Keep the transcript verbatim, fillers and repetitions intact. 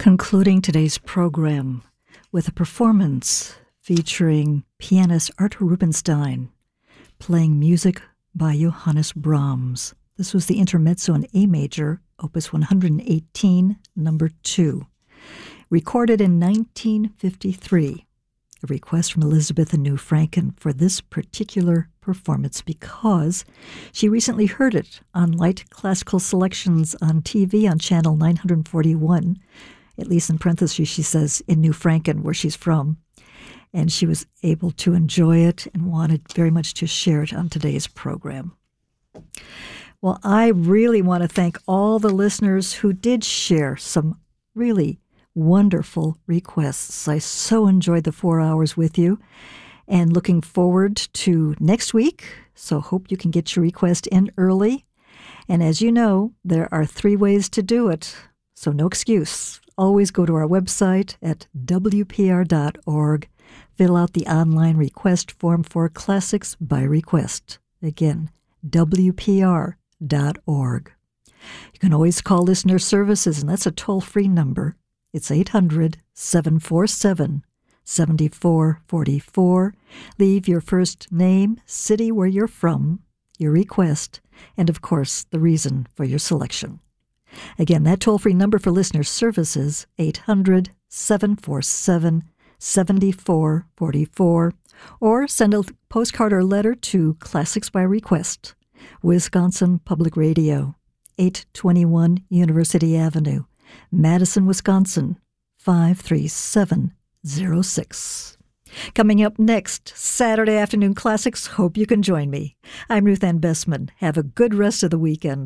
Concluding today's program with a performance featuring pianist Arthur Rubinstein playing music by Johannes Brahms. This was the Intermezzo in A major, opus one hundred eighteen, number two, recorded in nineteen fifty-three. A request from Elizabeth in New Franken for this particular performance because she recently heard it on Light Classical Selections on T V on channel nine forty-one, at least in parentheses she says in New Franken, where she's from, and she was able to enjoy it and wanted very much to share it on today's program. Well, I really want to thank all the listeners who did share some really wonderful requests. I so enjoyed the four hours with you and looking forward to next week. So hope you can get your request in early. And as you know, there are three ways to do it. So no excuse. Always go to our website at w p r dot org. Fill out the online request form for Classics by Request. Again, w p r dot org. You can always call Listener Services, and that's a toll-free number. It's eight hundred, seven four seven, seven four four four. Leave your first name, city where you're from, your request, and of course, the reason for your selection. Again, that toll-free number for Listener Services, eight hundred, seven four seven, seven four four four, or send a postcard or letter to Classics by Request, Wisconsin Public Radio, eight twenty-one University Avenue, Madison, Wisconsin, five three seven zero six. Coming up next, Saturday Afternoon Classics. Hope you can join me. I'm Ruth Ann Bessman. Have a good rest of the weekend.